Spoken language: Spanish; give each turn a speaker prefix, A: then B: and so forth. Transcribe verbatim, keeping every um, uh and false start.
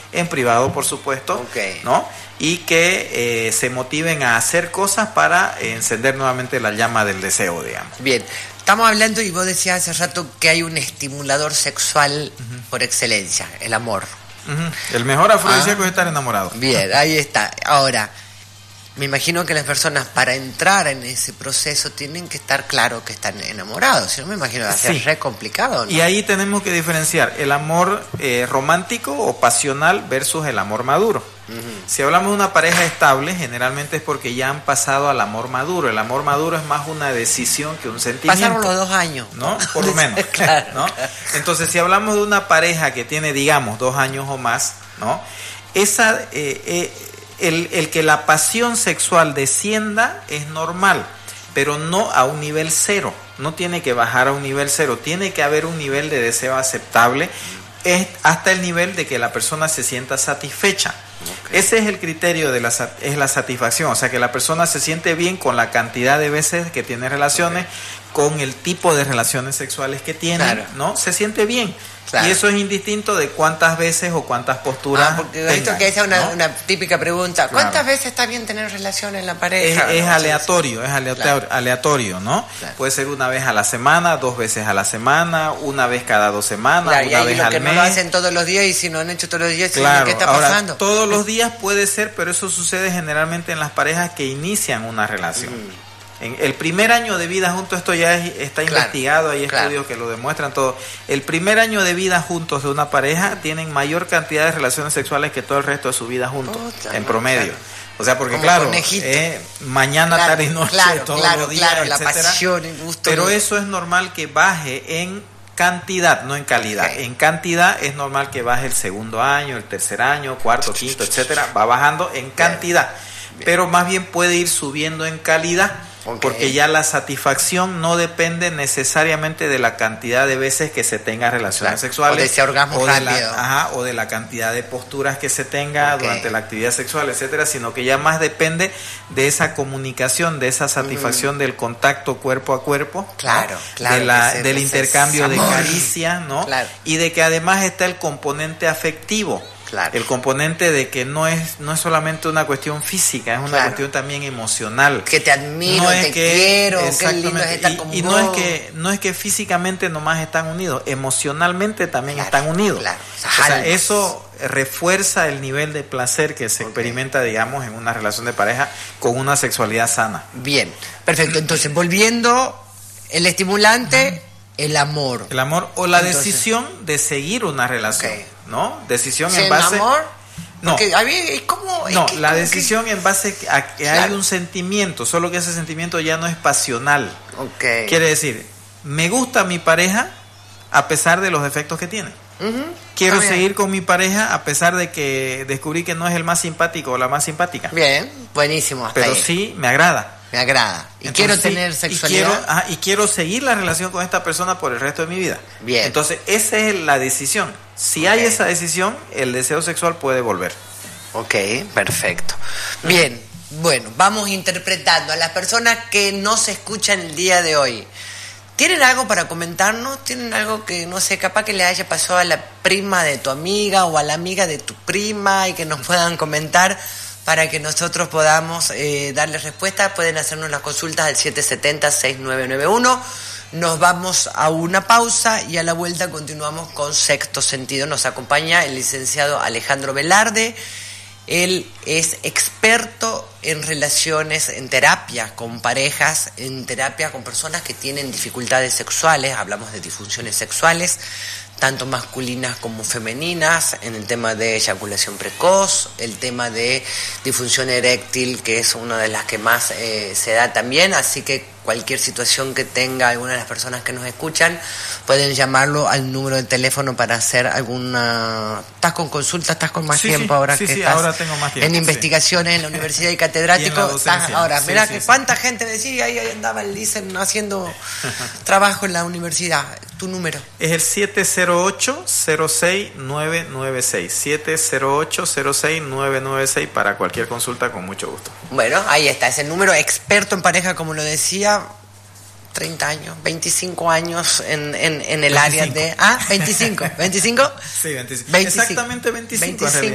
A: en privado, por supuesto,
B: okay.
A: ¿no? Y que eh, se motiven a hacer cosas para encender nuevamente la llama del deseo, digamos.
B: Bien, estamos hablando y vos decías hace rato que hay un estimulador sexual uh-huh. por excelencia, el amor.
A: Uh-huh. El mejor afrodisíaco ah. es estar enamorado.
B: Bien, ahí está. Ahora, me imagino que las personas para entrar en ese proceso tienen que estar claros que están enamorados. Si no, me imagino que va a ser sí. re complicado, ¿no?
A: Y ahí tenemos que diferenciar el amor eh, romántico o pasional versus el amor maduro. Uh-huh. Si hablamos de una pareja estable, generalmente es porque ya han pasado al amor maduro. El amor maduro es más una decisión que un sentimiento.
B: Pasaron los dos años,
A: ¿no? Por lo menos.
B: Claro,
A: ¿no?
B: Claro.
A: Entonces, si hablamos de una pareja que tiene, digamos, dos años o más, ¿no? Esa... Eh, eh, El, el que la pasión sexual descienda es normal, pero no a un nivel cero, no tiene que bajar a un nivel cero, tiene que haber un nivel de deseo aceptable, es hasta el nivel de que la persona se sienta satisfecha. Okay. Ese es el criterio de la, es la satisfacción, o sea que la persona se siente bien con la cantidad de veces que tiene relaciones, okay. con el tipo de relaciones sexuales que tiene, claro. ¿no? Se siente bien. Claro. Y eso es indistinto de cuántas veces o cuántas posturas.
B: Ah, porque tengan, esto que es una, ¿no? una típica pregunta. ¿Cuántas claro. veces está bien tener relación en la pareja?
A: Es, es
B: ¿no?
A: aleatorio, es aleatorio, claro. aleatorio, ¿no?
B: Claro.
A: Puede ser una vez a la semana, dos veces a la semana, una vez cada dos semanas,
B: claro,
A: una
B: y
A: vez
B: lo
A: al
B: que
A: mes.
B: No lo hacen todos los días y si no han hecho todos los días,
A: claro.
B: ¿qué está
A: Ahora,
B: pasando?
A: Todos los días puede ser, pero eso sucede generalmente en las parejas que inician una relación. Mm. En el primer año de vida juntos, esto ya es, está claro, investigado, hay
B: claro.
A: estudios que lo demuestran todo. El primer año de vida juntos de una pareja tienen mayor cantidad de relaciones sexuales que todo el resto de su vida juntos, oh, en promedio. Claro. O sea, porque como claro, eh, mañana,
B: claro,
A: tarde y noche,
B: claro,
A: todos
B: claro,
A: los días,
B: claro,
A: etcétera.
B: La pasión, el gusto.
A: Pero eso es normal que baje en cantidad, no en calidad. Okay. En cantidad es normal que baje el segundo año, el tercer año, cuarto, quinto, etcétera. Va bajando en cantidad, bien. Bien. Pero más bien puede ir subiendo en calidad. Okay. Porque ya la satisfacción no depende necesariamente de la cantidad de veces que se tenga relaciones
B: claro.
A: sexuales
B: o de ese orgasmo
A: o de
B: rápido.
A: la, ajá, o de la cantidad de posturas que se tenga okay. durante la actividad sexual, etcétera, sino que ya más depende de esa comunicación, de esa satisfacción mm. del contacto cuerpo a cuerpo,
B: claro,
A: ¿no?
B: claro,
A: de la,
B: ese,
A: del
B: ese
A: intercambio de caricias, ¿no?
B: Claro.
A: Y de que además está el componente afectivo.
B: Claro.
A: El componente de que no es no es solamente una cuestión física, es una claro. cuestión también emocional.
B: Que te admiro,
A: no
B: te
A: que,
B: quiero, qué lindo es estar
A: y,
B: con
A: y
B: vos.
A: no es que no es que físicamente nomás están unidos, emocionalmente también
B: claro,
A: están unidos.
B: Claro.
A: O sea, eso refuerza el nivel de placer que se okay. experimenta, digamos, en una relación de pareja con una sexualidad sana.
B: Bien, perfecto. Entonces, volviendo, el estimulante, uh-huh. el amor.
A: El amor o la Entonces, decisión de seguir una relación. Okay. ¿No? Decisión
B: ¿Sí,
A: en base...
B: amor?
A: No,
B: Porque a mí es como...
A: no
B: es que,
A: la
B: como
A: decisión
B: que...
A: en base a que claro. hay un sentimiento, solo que ese sentimiento ya no es pasional.
B: Okay.
A: Quiere decir, me gusta mi pareja a pesar de los defectos que tiene. Uh-huh. Quiero
B: Está
A: seguir
B: bien.
A: con mi pareja a pesar de que descubrí que no es el más simpático o la más simpática.
B: Bien, buenísimo. Hasta
A: Pero
B: ahí.
A: sí me agrada.
B: Me agrada. Y
A: Entonces,
B: quiero
A: sí,
B: tener sexualidad.
A: Y quiero, ajá, y quiero seguir la relación con esta persona por el resto de mi vida.
B: Bien.
A: Entonces, esa es la decisión. Si okay. hay esa decisión, el deseo sexual puede volver.
B: Ok, perfecto. Bien, bueno, vamos interpretando a las personas que no se escuchan el día de hoy. ¿Tienen algo para comentarnos? ¿Tienen algo que, no sé, capaz que le haya pasado a la prima de tu amiga o a la amiga de tu prima y que nos puedan comentar para que nosotros podamos eh, darles respuesta? Pueden hacernos las consultas al siete siete cero, seis nueve nueve uno. Nos vamos a una pausa y a la vuelta continuamos con Sexto Sentido. Nos acompaña el licenciado Alejandro Velarde. Él es experto en relaciones, en terapia con parejas, en terapia con personas que tienen dificultades sexuales. Hablamos de disfunciones sexuales, tanto masculinas como femeninas, en el tema de eyaculación precoz, el tema de disfunción eréctil, que es una de las que más eh, se da también. Así que cualquier situación que tenga alguna de las personas que nos escuchan, pueden llamarlo al número de teléfono para hacer alguna... ¿Estás con consulta? ¿Estás con más
A: sí,
B: tiempo
A: sí,
B: ahora
A: sí,
B: que
A: sí,
B: estás
A: ahora tengo más tiempo,
B: en
A: sí.
B: investigaciones en la Universidad y catedrático?
A: Y
B: Estás ahora,
A: sí,
B: mirá
A: sí,
B: que
A: sí.
B: cuánta gente decía, ahí, ahí andaba el Licen haciendo trabajo en la universidad. ¿Tu número?
A: Es el siete cero ocho, cero seis nueve nueve seis. siete cero ocho, cero seis nueve nueve seis para cualquier consulta, con mucho gusto.
B: Bueno, ahí está, es el número. Experto en pareja, como lo decía, treinta años, veinticinco años en, en, en el
A: veinticinco.
B: área de... Ah, veinticinco, ¿veinticinco?
A: Sí, veinticinco.
B: veinticinco.
A: Exactamente veinticinco,
B: veinticinco.
A: en realidad.